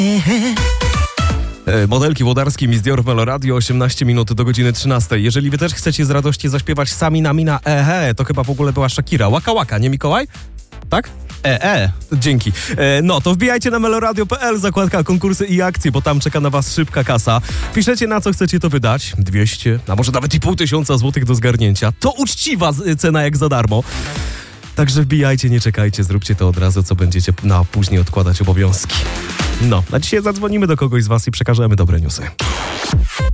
Modelki Włodarski, Miss Dior w Meloradio, 18 minut do godziny 13. Jeżeli wy też chcecie z radości zaśpiewać sami na mina to chyba w ogóle była Shakira. Łaka Łaka, nie Mikołaj? Tak? Dzięki. No to wbijajcie na meloradio.pl, zakładka konkursy i akcje, bo tam czeka na was szybka kasa. Piszecie, na co chcecie to wydać. 200, a może nawet i 500 złotych do zgarnięcia. To uczciwa cena jak za darmo. Także wbijajcie, nie czekajcie, zróbcie to od razu, co będziecie na później odkładać obowiązki. No, a dzisiaj zadzwonimy do kogoś z was i przekażemy dobre newsy.